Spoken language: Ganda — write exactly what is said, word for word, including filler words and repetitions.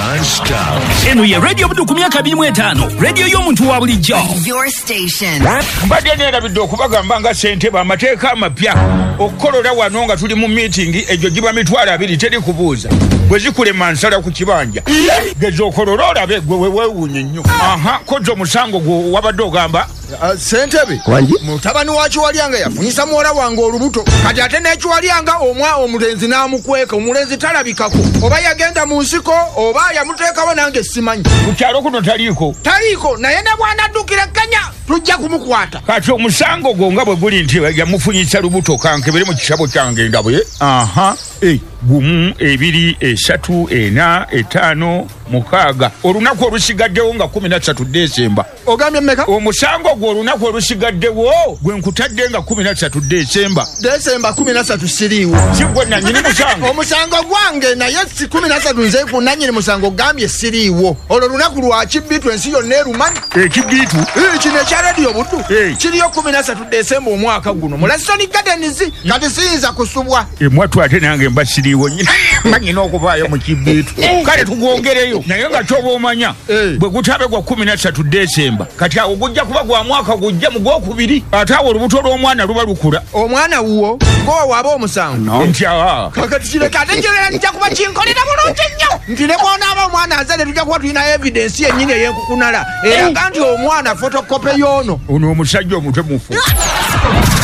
non-stop. Eno ye radio budu ku myaka abiri mu etaano. Radio y'omuntu wa bulijjo. Your station. Mbadde neerabidde okubagamba nga ssentebe amateeka amapya okukolola wano nga tuli mu meeting egyo giba mitwalo abiri teri kubuuza bwe zikulema nsala ku kibanja geza okolola olabe gwe weewuunye nnyo. Aha kozza omusango gwe wabadde ogamba Uh, Sentebe mutabani wa Kiwalyanga yafunyisa muwala wange olubuto kati ate ne Kiwalyanga omwa omulenzi n'amukweka omulenzi talabikako oba yagenda mu nsiko oba yamuteekawo nange simanyi ku kyalo kuno taliiko taliiko naye ne bw'anaddukira Kenya tujja kumukwata kati omusango gwo nga bwe guli nti yamufunyisa lubuto kankebere mu kisabo kyange ndabwe. Aha eh gumu ebiri esatu ena etaano mukaaga olunaku olusigaddewo nga kumi na ssatu Desemba. Ogambye mmeka? Omusango gwo olunaku olusigaddewo gwe nkutadde nga kumi na ssatu Desemba. Desemba kumi na ssatu siriiwo. Si gwe nannyini musango. Omusango gwange naye si kumi na ssatu nze ku nannyini musango gambye siriiwo. Olwo lunaku lwa Kibbiitu ensi yonna erumanyi. Ekibbiitu? Kino ekya radio Buddu. Kiriyo kumi na ssatu Desemba omwaka guno. Mu Laston Gardens kati siyinza kusubwa. Emwatu ate nange mba siriiwo nyina. Manyina okuvaayo mu Kibbiitu. Kale tugwongereyo naye nga kyoba omanya bwe gutabe gwa kumi na ssatu Desemba kati awo gujja kuba gwa mwaka gujja mu gwokubiri ate awo olubuto lw'omwana luba lukula. Omwana wuwo gwe waaba omusango nti aa kakati kireka ate kirera kijja kuba kinkolera bulungi nnyo nti ne bw'onaaba omwana azale tujja kuba tulina evidensi yennyini ey'enkukunala eraga nti omwana fotokope y'ono ono omusajja omutwe mufu.